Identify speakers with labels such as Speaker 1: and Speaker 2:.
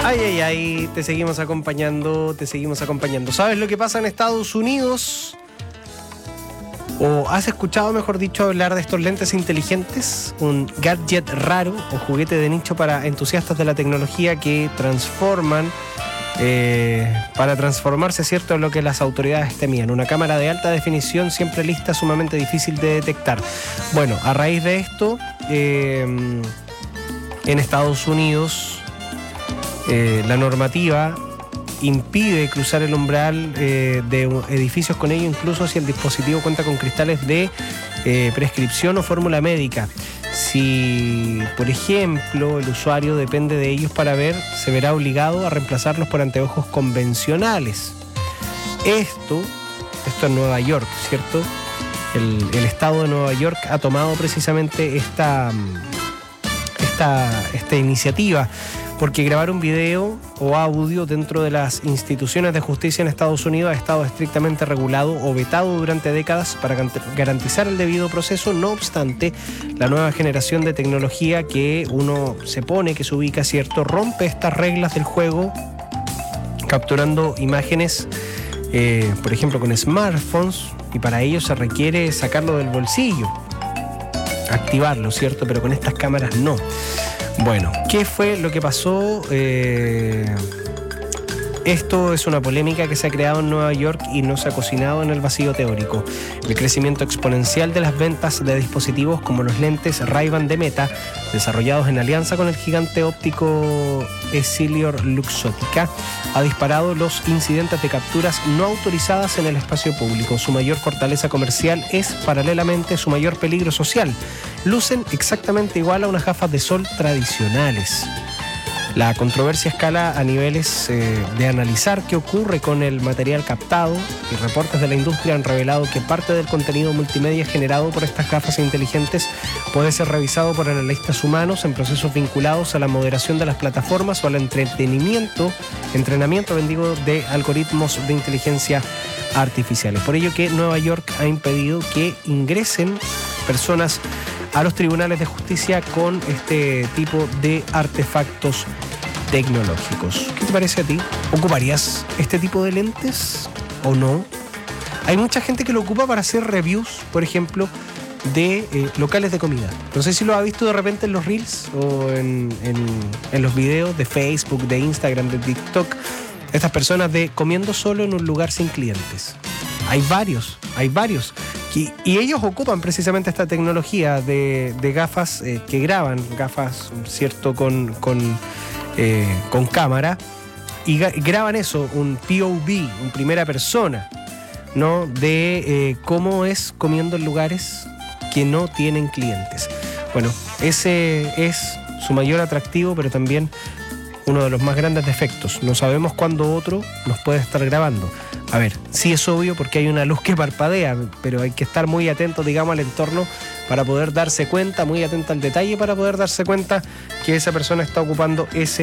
Speaker 1: Ay, ay, ay, te seguimos acompañando. ¿Sabes lo que pasa en Estados Unidos? ¿O has escuchado, mejor dicho, hablar de estos lentes inteligentes? Un gadget raro o juguete de nicho para entusiastas de la tecnología que transforman, para transformarse, ¿cierto?, en lo que las autoridades temían. Una cámara de alta definición siempre lista, sumamente difícil de detectar. Bueno, a raíz de esto, en Estados Unidos, la normativa impide cruzar el umbral de edificios con ello, incluso si el dispositivo cuenta con cristales de prescripción o fórmula médica. Si, por ejemplo, el usuario depende de ellos para ver, se verá obligado a reemplazarlos por anteojos convencionales. Esto en Nueva York, ¿cierto? El estado de Nueva York ha tomado precisamente esta iniciativa, porque grabar un video o audio dentro de las instituciones de justicia en Estados Unidos ha estado estrictamente regulado o vetado durante décadas para garantizar el debido proceso. No obstante, la nueva generación de tecnología que uno se pone, que se ubica, ¿cierto?, rompe estas reglas del juego, capturando imágenes, por ejemplo, con smartphones, y para ello se requiere sacarlo del bolsillo, activarlo, ¿cierto?, pero con estas cámaras no. Bueno, ¿qué fue lo que pasó? Esto es una polémica que se ha creado en Nueva York y no se ha cocinado en el vacío teórico. El crecimiento exponencial de las ventas de dispositivos como los lentes Ray-Ban de Meta, desarrollados en alianza con el gigante óptico Essilor-Luxottica, ha disparado los incidentes de capturas no autorizadas en el espacio público. Su mayor fortaleza comercial es, paralelamente, su mayor peligro social. Lucen exactamente igual a unas gafas de sol tradicionales. La controversia escala a niveles de analizar qué ocurre con el material captado, y reportes de la industria han revelado que parte del contenido multimedia generado por estas gafas inteligentes puede ser revisado por analistas humanos en procesos vinculados a la moderación de las plataformas o al entrenamiento de algoritmos de inteligencia artificiales. Por ello que Nueva York ha impedido que ingresen personas a los tribunales de justicia con este tipo de artefactos tecnológicos. ¿Qué te parece a ti? ¿Ocuparías este tipo de lentes o no? Hay mucha gente que lo ocupa para hacer reviews, por ejemplo, de locales de comida. No sé si lo has visto de repente en los Reels o en los videos de Facebook, de Instagram, de TikTok. Estas personas de comiendo solo en un lugar sin clientes. Hay varios. Y ellos ocupan precisamente esta tecnología de gafas que graban, gafas, ¿cierto?, con cámara, y graban eso, un POV, un primera persona, ¿no?, de cómo es comiendo en lugares que no tienen clientes. Bueno, ese es su mayor atractivo, pero también uno de los más grandes defectos. No sabemos cuándo otro nos puede estar grabando. A ver, sí es obvio porque hay una luz que parpadea, pero hay que estar muy atento, digamos, al entorno para poder darse cuenta, muy atento al detalle para poder darse cuenta que esa persona está ocupando ese